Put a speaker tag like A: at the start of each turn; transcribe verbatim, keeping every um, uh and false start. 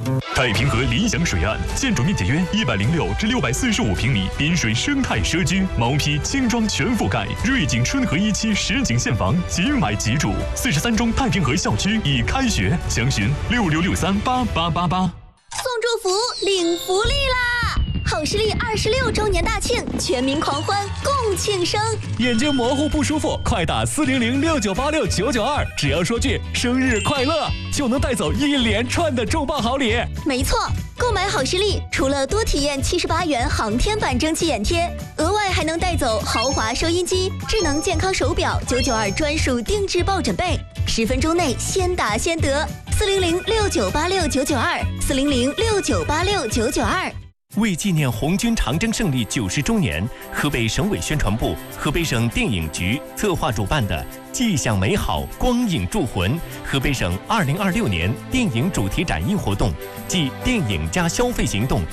A: 太平河理想水岸，建筑面积约一百零六至六百四十五平米，滨水生态社区，毛坯轻装全覆盖，瑞景春和一期实景现房，即买即住。四十三中太平河校区已开学，详询六六六三八八八八。
B: 送祝福，领福利啦！好视力二十六周年大庆，全民狂欢，共庆生。
C: 眼睛模糊不舒服，快打四零零六九八六九九二，只要说句生日快乐，就能带走一连串的重磅好礼。
B: 没错，购买好视力，除了多体验七十八元航天版蒸汽眼贴，额外还能带走豪华收音机、智能健康手表、九九二专属定制抱枕被，十分钟内先打先得。四零零六九八六九九二，四零零六九八六九九二。
C: 为纪念红军长征胜利九十周年，河北省委宣传部、河北省电影局策划主办的“既享美好，光影铸魂”河北省二零二六年电影主题展映活动暨电影加消费行动